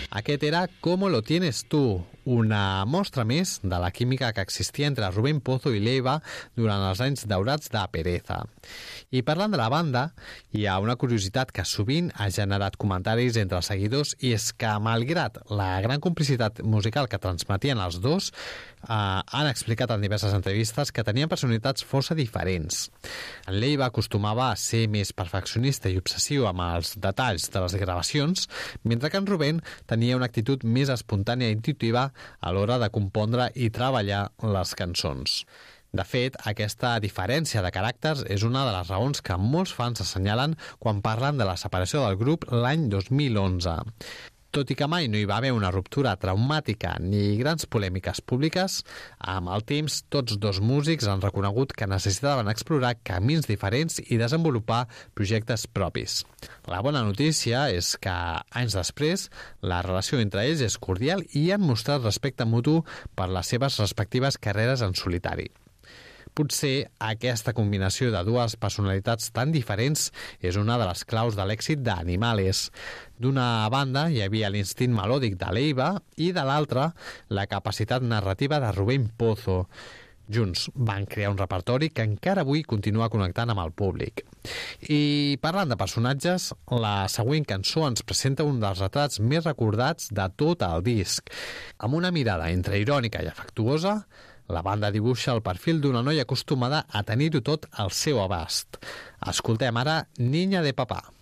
Aquest era Cómo lo tienes tú, una mostra més de la química que existia entre Rubén Pozo i Leiva durant els anys daurats de Pereza. I parlant de la banda, hi ha una curiositat que sovint ha generat comentaris entre els seguidors, i és que, malgrat la gran complicitat musical que transmetien els dos, han explicat en diverses entrevistes que tenien personalitats força diferents. En Leiva acostumava a ser més perfeccionista i obsessiu amb els detalls de les gravacions, mentre que en Rubén tenia una actitud més espontània i intuitiva a l'hora de compondre i treballar les cançons. De fet, aquesta diferència de caràcters és una de les raons que molts fans assenyalen quan parlen de la separació del grup l'any 2011. Tot i que mai no hi va haver una ruptura traumàtica ni grans polèmiques públiques, amb el temps tots dos músics han reconegut que necessitaven explorar camins diferents i desenvolupar projectes propis. La bona notícia és que, anys després, la relació entre ells és cordial i han mostrat respecte mutu per les seves respectives carreres en solitari. Potser aquesta combinació de dues personalitats tan diferents és una de les claus de l'èxit d'Animales. D'una banda hi havia l'instint melòdic de Leiva i de l'altra la capacitat narrativa de Rubén Pozo. Junts van crear un repertori que encara avui continua connectant amb el públic. I parlant de personatges, la següent cançó ens presenta un dels retrats més recordats de tot el disc. Amb una mirada entre irònica i afectuosa, la banda dibuixa el perfil d'una noia acostumada a tenir-ho tot al seu abast. Escoltem ara Niña de papá.